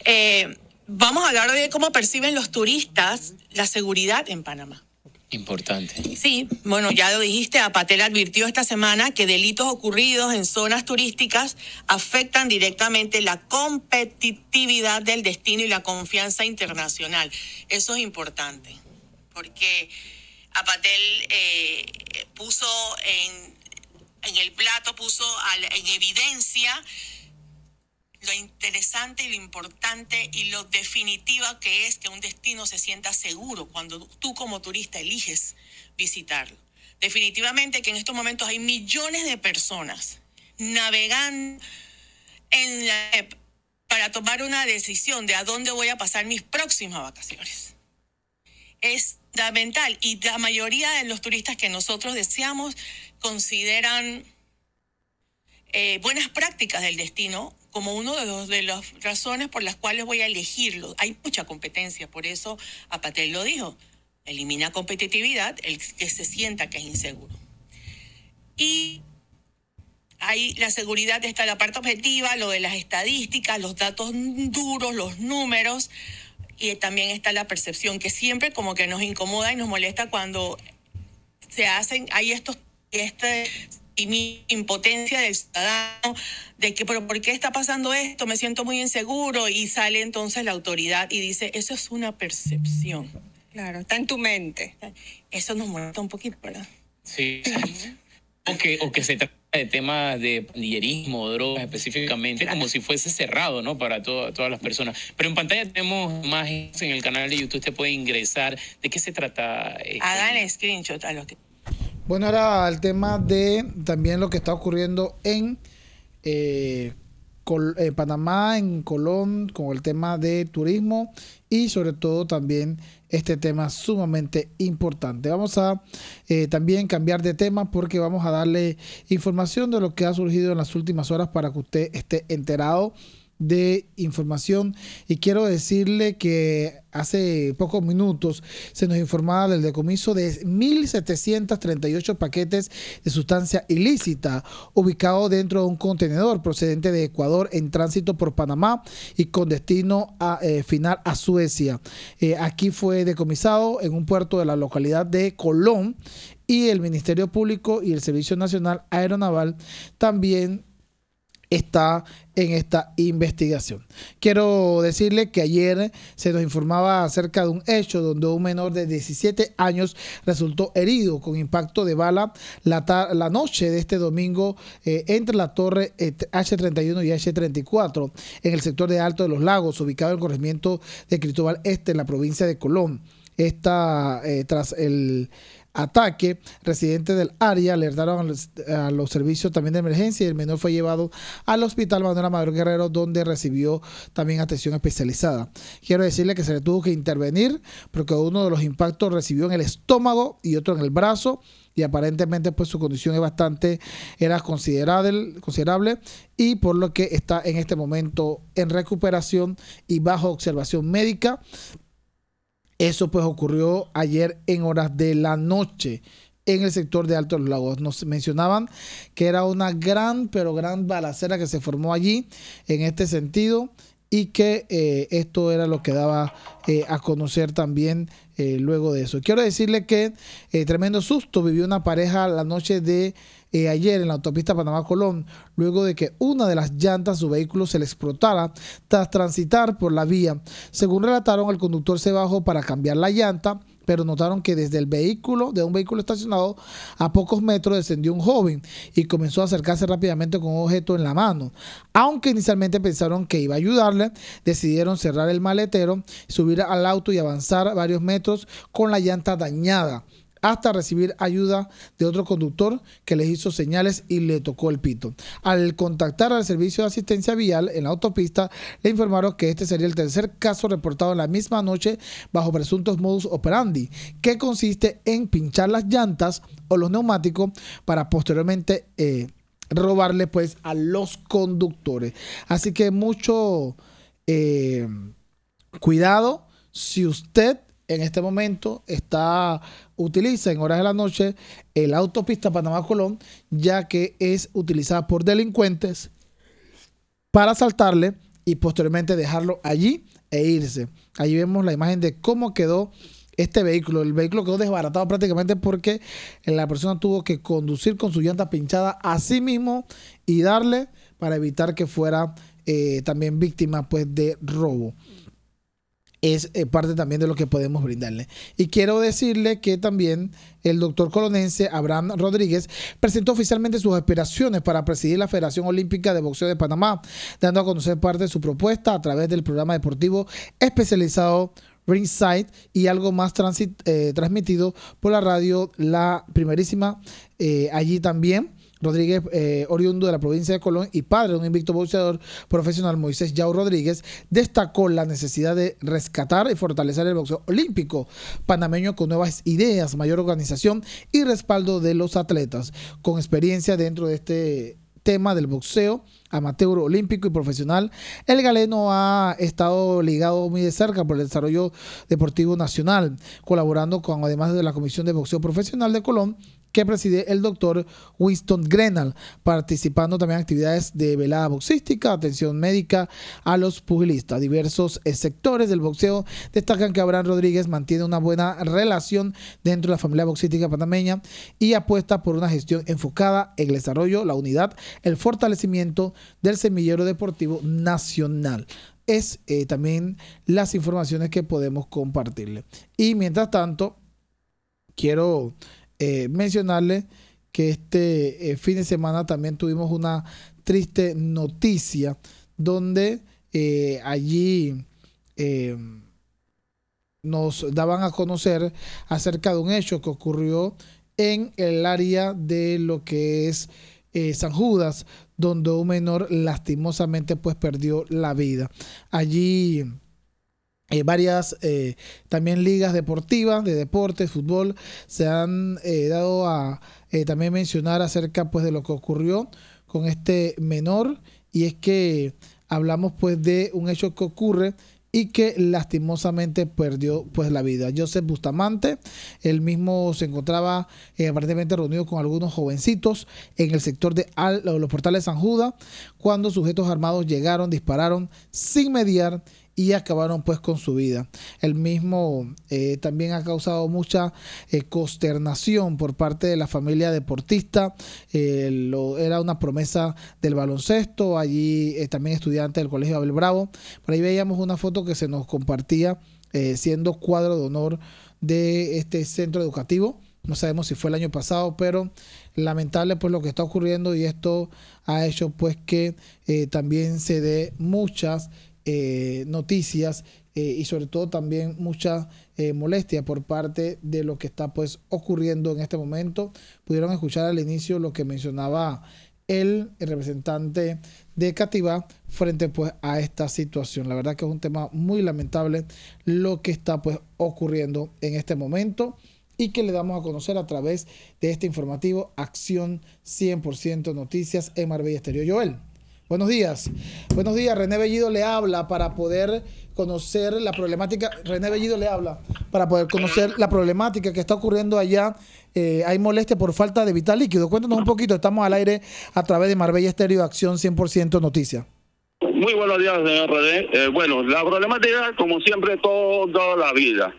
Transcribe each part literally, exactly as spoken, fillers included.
Eh, vamos a hablar de cómo perciben los turistas la seguridad en Panamá. Importante. Sí, bueno, ya lo dijiste, Apatel advirtió esta semana que delitos ocurridos en zonas turísticas afectan directamente la competitividad del destino y la confianza internacional. Eso es importante, porque Apatel eh, puso en, en el plato, puso al, en evidencia lo interesante y lo importante y lo definitiva que es que un destino se sienta seguro cuando tú como turista eliges visitarlo. Definitivamente que en estos momentos hay millones de personas navegando en la web para tomar una decisión de a dónde voy a pasar mis próximas vacaciones. Es fundamental y la mayoría de los turistas que nosotros deseamos consideran eh, buenas prácticas del destino como uno de, los, de las razones por las cuales voy a elegirlo. Hay mucha competencia, por eso Apatel lo dijo. Elimina competitividad, el que se sienta que es inseguro. Y ahí la seguridad está la parte objetiva, lo de las estadísticas, los datos duros, los números, y también está la percepción, que siempre como que nos incomoda y nos molesta cuando se hacen, hay estos, este... y mi impotencia del ciudadano, de que, pero ¿por qué está pasando esto? Me siento muy inseguro, y sale entonces la autoridad y dice, eso es una percepción. Claro, está en tu mente. Eso nos molesta un poquito, ¿verdad? Sí. O que, o que se trata de temas de pandillerismo, drogas específicamente, claro, como si fuese cerrado, ¿no? Para todo, todas las personas. Pero en pantalla tenemos imágenes en el canal de YouTube, usted puede ingresar. ¿De qué se trata? Este? Hagan screenshot a los que... Bueno, ahora el tema de también lo que está ocurriendo en eh, Col eh, Panamá, en Colón, con el tema de turismo y sobre todo también este tema sumamente importante. Vamos a eh, también cambiar de tema porque vamos a darle información de lo que ha surgido en las últimas horas para que usted esté enterado de información. Y quiero decirle que hace pocos minutos se nos informaba del decomiso de mil setecientos treinta y ocho paquetes de sustancia ilícita ubicado dentro de un contenedor procedente de Ecuador en tránsito por Panamá y con destino a, eh, final a Suecia. Eh, aquí fue decomisado en un puerto de la localidad de Colón, y el Ministerio Público y el Servicio Nacional Aeronaval también está en esta investigación. Quiero decirle que ayer se nos informaba acerca de un hecho donde un menor de diecisiete años resultó herido con impacto de bala la, la noche de este domingo eh, entre la torre eh, H treinta y uno y H treinta y cuatro en el sector de Alto de los Lagos, ubicado en el corregimiento de Cristóbal Este, en la provincia de Colón. Esta, eh, tras el ataque, residentes del área alertaron a los, a los servicios también de emergencia, y el menor fue llevado al hospital Manuel Amador Guerrero, donde recibió también atención especializada. Quiero decirle que se le tuvo que intervenir porque uno de los impactos recibió en el estómago y otro en el brazo, y aparentemente pues su condición es bastante, era considerable, considerable y por lo que está en este momento en recuperación y bajo observación médica. Eso pues ocurrió ayer en horas de la noche en el sector de Alto de los Lagos. Nos mencionaban que era una gran, pero gran balacera que se formó allí en este sentido, y que eh, esto era lo que daba eh, a conocer también eh, luego de eso. Quiero decirle que eh, tremendo susto vivió una pareja la noche de Eh, ayer en la autopista Panamá-Colón, luego de que una de las llantas de su vehículo se le explotara tras transitar por la vía. Según relataron, el conductor se bajó para cambiar la llanta, pero notaron que desde el vehículo, de un vehículo estacionado a pocos metros, descendió un joven y comenzó a acercarse rápidamente con un objeto en la mano. Aunque inicialmente pensaron que iba a ayudarle, decidieron cerrar el maletero, subir al auto y avanzar varios metros con la llanta dañada, hasta recibir ayuda de otro conductor que les hizo señales y le tocó el pito. Al contactar al servicio de asistencia vial en la autopista, le informaron que este sería el tercer caso reportado en la misma noche bajo presuntos modus operandi, que consiste en pinchar las llantas o los neumáticos para posteriormente eh, robarle pues a los conductores. Así que mucho eh, cuidado si usted en este momento está utiliza en horas de la noche el autopista Panamá-Colón, ya que es utilizada por delincuentes para asaltarle y posteriormente dejarlo allí e irse. Allí vemos la imagen de cómo quedó este vehículo. El vehículo quedó desbaratado prácticamente porque la persona tuvo que conducir con su llanta pinchada a sí mismo y darle para evitar que fuera eh, también víctima pues de robo. Es eh, parte también de lo que podemos brindarle. Y quiero decirle que también el doctor colonense Abraham Rodríguez presentó oficialmente sus aspiraciones para presidir la Federación Olímpica de Boxeo de Panamá, dando a conocer parte de su propuesta a través del programa deportivo especializado Ringside y algo más transit, eh, transmitido por la radio La Primerísima. Eh, allí también Rodríguez, eh, oriundo de la provincia de Colón y padre de un invicto boxeador profesional, Moisés Yao Rodríguez, destacó la necesidad de rescatar y fortalecer el boxeo olímpico panameño con nuevas ideas, mayor organización y respaldo de los atletas con experiencia dentro de este tema del boxeo amateur, olímpico y profesional. El galeno ha estado ligado muy de cerca por el desarrollo deportivo nacional, colaborando con, además de la Comisión de Boxeo Profesional de Colón, que preside el doctor Winston Grenal, participando también en actividades de velada boxística, atención médica a los pugilistas. Diversos eh, sectores del boxeo destacan que Abraham Rodríguez mantiene una buena relación dentro de la familia boxística panameña y apuesta por una gestión enfocada en el desarrollo, la unidad, el fortalecimiento del semillero deportivo nacional. Es eh, también las informaciones que podemos compartirle. Y mientras tanto, quiero Eh, mencionarle que este eh, fin de semana también tuvimos una triste noticia donde eh, allí eh, nos daban a conocer acerca de un hecho que ocurrió en el área de lo que es eh, San Judas, donde un menor lastimosamente pues perdió la vida. Allí Eh, varias eh, también ligas deportivas de deportes, fútbol, se han eh, dado a eh, también mencionar acerca pues de lo que ocurrió con este menor, y es que hablamos pues de un hecho que ocurre y que lastimosamente perdió pues la vida. Joseph Bustamante, él mismo se encontraba eh, aparentemente reunido con algunos jovencitos en el sector de Al, los portales de San Judas, cuando sujetos armados llegaron, dispararon sin mediar y acabaron pues con su vida. El mismo eh, también ha causado mucha eh, consternación por parte de la familia deportista. Eh, lo, era una promesa del baloncesto, allí eh, también estudiante del Colegio Abel Bravo. Por ahí veíamos una foto que se nos compartía eh, siendo cuadro de honor de este centro educativo. No sabemos si fue el año pasado, pero lamentable pues lo que está ocurriendo, y esto ha hecho pues que eh, también se dé muchas Eh, noticias eh, y sobre todo también mucha eh, molestia por parte de lo que está pues ocurriendo en este momento. Pudieron escuchar al inicio lo que mencionaba el, el representante de Cativá frente pues a esta situación. La verdad que es un tema muy lamentable lo que está pues ocurriendo en este momento, y que le damos a conocer a través de este informativo Acción cien por ciento Noticias en Marbella Estéreo. Joel, buenos días. Buenos días. René Bellido le habla para poder conocer la problemática. René Bellido le habla para poder conocer la problemática que está ocurriendo allá. Eh, hay molestia por falta de vital líquido. Cuéntanos un poquito. Estamos al aire a través de Marbella Estéreo, Acción cien por ciento Noticias. Muy buenos días, señor René. Eh, bueno, la problemática, como siempre, toda la vida.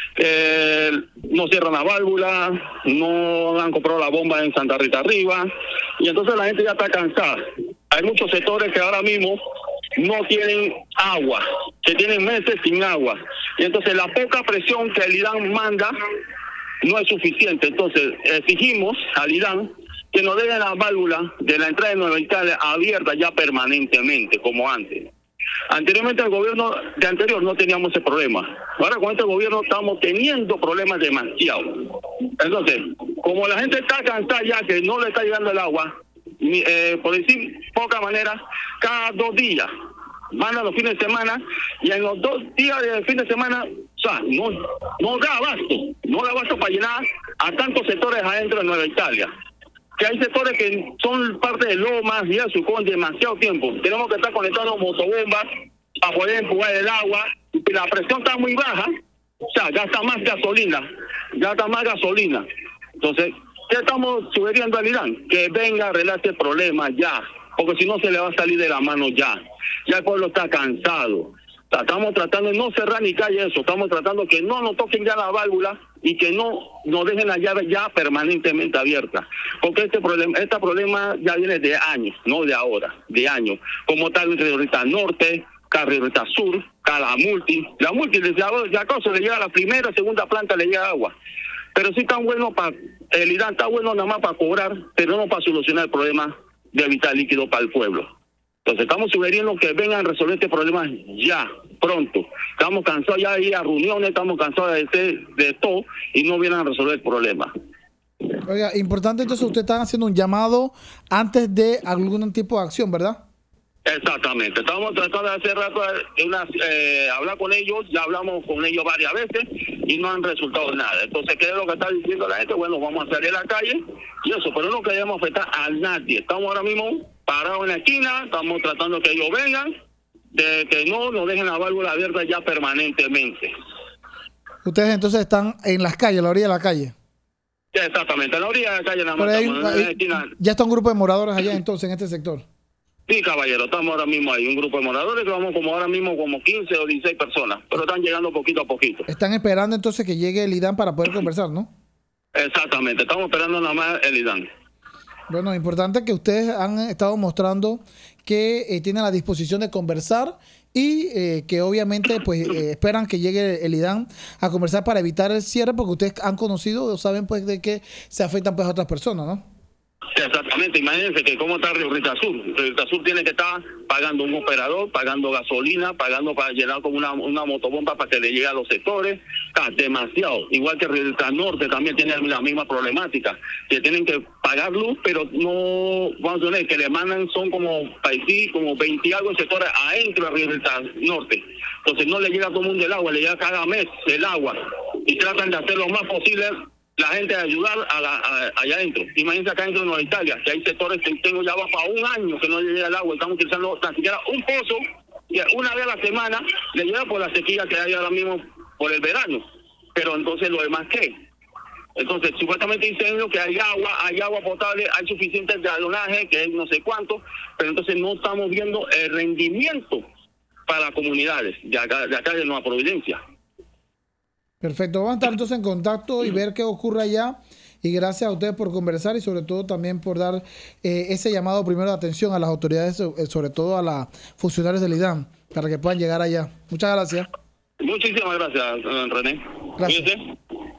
Eh, no cierran la válvula, no han comprado la bomba en Santa Rita Arriba, y entonces la gente ya está cansada. Hay muchos sectores que ahora mismo no tienen agua, que tienen meses sin agua, y entonces la poca presión que el IDAN manda no es suficiente. Entonces exigimos al IDAN que nos dejen la válvula de la entrada de Nueva Italia abierta ya permanentemente, como antes. Anteriormente, el gobierno de anterior no teníamos ese problema. Ahora con este gobierno estamos teniendo problemas demasiado. Entonces, como la gente está cansada ya que no le está llegando el agua, eh, por decir poca manera, cada dos días mandan los fines de semana, y en los dos días de fin de semana, o sea, no, no da abasto, no da abasto para llenar a tantos sectores adentro de Nueva Italia. Que hay sectores que son parte de Lomas y eso con demasiado tiempo. Tenemos que estar conectando motobombas para poder empujar el agua, y la presión está muy baja, o sea, gasta más gasolina, gasta más gasolina. Entonces, ¿qué estamos sugiriendo al IDAN? Que venga a arreglar este problema ya, porque si no se le va a salir de la mano ya. Ya el pueblo está cansado. Estamos tratando de no cerrar ni calle eso, estamos tratando que no nos toquen ya la válvula y que no nos dejen la llave ya permanentemente abierta. Porque este problema este problema ya viene de años, no de ahora, de años. Como tal, Carrilita Norte, Carrilita Sur, la multi. La multi, ya cosa le llega a la primera, segunda planta, le llega agua. Pero sí tan bueno para, el IDAN está bueno nada más para cobrar, pero no para solucionar el problema de vital líquido para el pueblo. Entonces estamos sugiriendo que vengan a resolver este problema ya, pronto. Estamos cansados ya de ir a reuniones, estamos cansados de, de, de todo y no vienen a resolver el problema. Oiga, importante entonces, ustedes están haciendo un llamado antes de algún tipo de acción, ¿verdad? Exactamente, estamos tratando de hacer rato una, eh, hablar con ellos, ya hablamos con ellos varias veces y no han resultado nada. Entonces, ¿qué es lo que está diciendo la gente? Bueno, vamos a salir a la calle y eso, pero no queremos afectar a nadie. Estamos ahora mismo parados en la esquina, estamos tratando que ellos vengan, de que no nos dejen la válvula abierta ya permanentemente. Ustedes entonces están en las calles, a la orilla de la calle. Exactamente, en la orilla de la calle nada más. Hay, estamos, hay, en la esquina. Ya está un grupo de moradores allá entonces en este sector. Sí, caballero, estamos ahora mismo ahí, un grupo de moradores que vamos como ahora mismo como quince o dieciséis personas, pero están llegando poquito a poquito. Están esperando entonces que llegue el IDAN para poder conversar, ¿no? Exactamente, estamos esperando nada más el IDAN. Bueno, importante que ustedes han estado mostrando que eh, tienen la disposición de conversar y eh, que obviamente pues eh, esperan que llegue el IDAN a conversar para evitar el cierre, porque ustedes han conocido o saben pues de que se afectan pues a otras personas, ¿no? Exactamente, imagínense que cómo está Río Rita Sur. Río Rita Sur tiene que estar pagando un operador, pagando gasolina, pagando para llenar como una, una motobomba para que le llegue a los sectores. Está demasiado. Igual que Río Rita Norte también tiene la misma problemática, que tienen que pagar luz, pero no, vamos a ver, que le mandan son como paisí, como veinte y algo sectores adentro de Río Rita Norte. Entonces no le llega a todo el mundo el agua, le llega cada mes el agua. Y tratan de hacer lo más posible la gente de ayudar a la, a, allá adentro. Imagínense acá dentro de Nueva Italia, que hay sectores que tengo ya va para un año que no le llega el agua, estamos utilizando tan siquiera un pozo, y una vez a la semana le llega por la sequía que hay ahora mismo por el verano. Pero entonces lo demás, ¿qué? Entonces, supuestamente dicen que hay agua, hay agua potable, hay suficiente drenaje, que es no sé cuánto, pero entonces no estamos viendo el rendimiento para las comunidades de acá de, acá de Nueva Providencia. Perfecto, vamos a estar entonces en contacto y ver qué ocurre allá. Y gracias a ustedes por conversar y sobre todo también por dar eh, ese llamado primero de atención a las autoridades, sobre todo a los funcionarios del IDAN, para que puedan llegar allá. Muchas gracias. Muchísimas gracias, René. Gracias. Cuídate.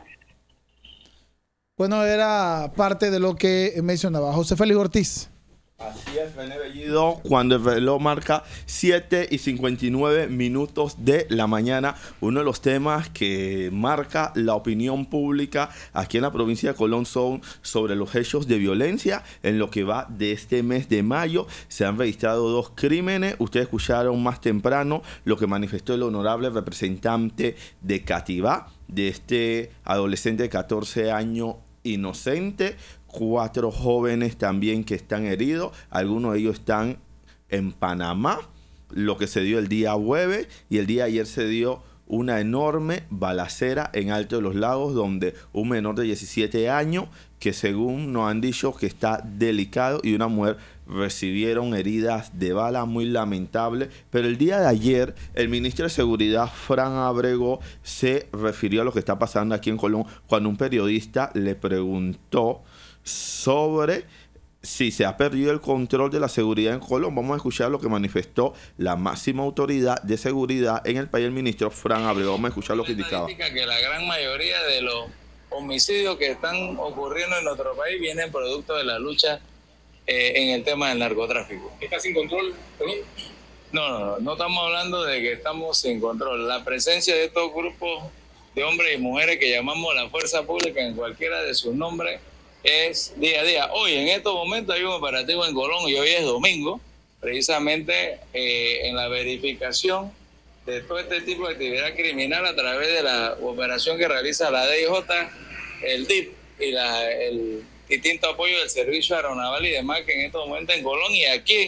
Bueno, era parte de lo que mencionaba José Félix Ortiz. Así es, René Bellido, cuando el reloj marca siete y cincuenta y nueve minutos de la mañana, uno de los temas que marca la opinión pública aquí en la provincia de Colón son sobre los hechos de violencia. En lo que va de este mes de mayo se han registrado dos crímenes. Ustedes escucharon más temprano lo que manifestó el honorable representante de Cativá, de este adolescente de catorce años inocente. Cuatro jóvenes también que están heridos, algunos de ellos están en Panamá, lo que se dio el día jueves, y el día de ayer se dio una enorme balacera en Alto de los Lagos, donde un menor de diecisiete años, que según nos han dicho que está delicado, y una mujer recibieron heridas de bala muy lamentables. Pero el día de ayer el ministro de Seguridad, Fran Abrego, se refirió a lo que está pasando aquí en Colón cuando un periodista le preguntó sobre si se ha perdido el control de la seguridad en Colón. Vamos a escuchar lo que manifestó la máxima autoridad de seguridad en el país, el ministro Fran Abrego. Vamos a escuchar lo que indicaba. Que la gran mayoría de los homicidios que están ocurriendo en nuestro país vienen producto de la lucha eh, en el tema del narcotráfico. ¿Está sin control, Colón? No, no, no, no estamos hablando de que estamos sin control. La presencia de estos grupos de hombres y mujeres que llamamos la fuerza pública en cualquiera de sus nombres es día a día. Hoy, en estos momentos, hay un operativo en Colón y hoy es domingo, precisamente eh, en la verificación de todo este tipo de actividad criminal a través de la operación que realiza la D I J, el D I P y la, el distinto apoyo del Servicio Aeronaval y demás, que en estos momentos en Colón y aquí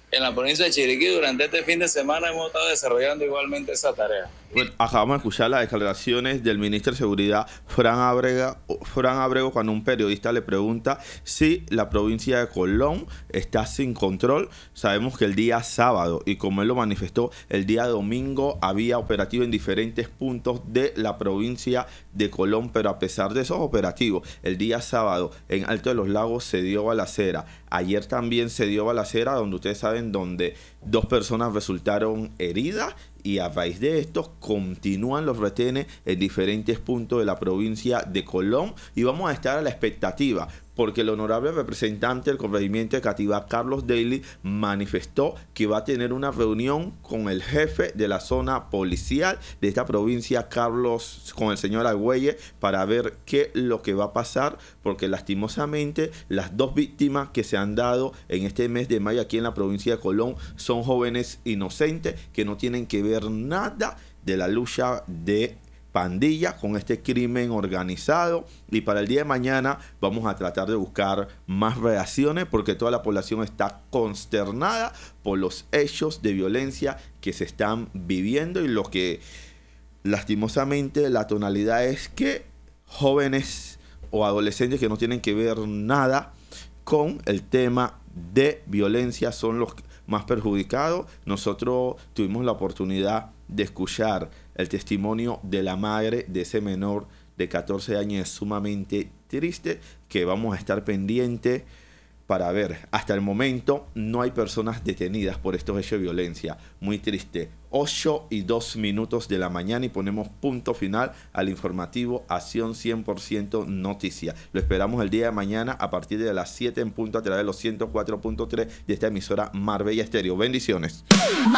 en la provincia de Chiriquí. Durante este fin de semana hemos estado desarrollando igualmente esa tarea. Bueno, acabamos de escuchar las declaraciones del ministro de Seguridad, Fran Abrego, Fran Abrego, cuando un periodista le pregunta si la provincia de Colón está sin control. Sabemos que el día sábado, y como él lo manifestó, el día domingo había operativo en diferentes puntos de la provincia de Colón, pero a pesar de esos operativos, el día sábado en Alto de los Lagos se dio balacera. Ayer también se dio balacera, donde ustedes saben, donde dos personas resultaron heridas, y a raíz de esto continúan los retenes en diferentes puntos de la provincia de Colón, y vamos a estar a la expectativa porque el honorable representante del corregimiento de Cativá, Carlos Daly, manifestó que va a tener una reunión con el jefe de la zona policial de esta provincia, Carlos, con el señor Argüelles, para ver qué es lo que va a pasar, porque lastimosamente las dos víctimas que se han dado en este mes de mayo aquí en la provincia de Colón son jóvenes inocentes que no tienen que ver nada de la lucha de pandilla con este crimen organizado. Y para el día de mañana vamos a tratar de buscar más reacciones, porque toda la población está consternada por los hechos de violencia que se están viviendo, y lo que lastimosamente la tonalidad es que jóvenes o adolescentes que no tienen que ver nada con el tema de violencia son los más perjudicados. Nosotros tuvimos la oportunidad de escuchar el testimonio de la madre de ese menor de catorce años. Es sumamente triste, que vamos a estar pendientes para ver. Hasta el momento no hay personas detenidas por estos hechos de violencia. Muy triste. ocho y dos minutos de la mañana y ponemos punto final al informativo Acción cien por ciento Noticias. Lo esperamos el día de mañana a partir de las siete en punto a través de los ciento cuatro punto tres de esta emisora Marbella Estéreo. Bendiciones.